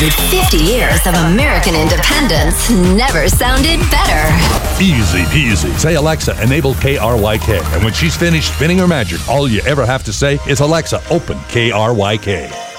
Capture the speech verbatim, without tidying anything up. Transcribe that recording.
celebrated fifty years of American independence never sounded better. Easy peasy. Say, Alexa, enable K R Y K. And when she's finished spinning her magic, all you ever have to say is, Alexa, open K R Y K.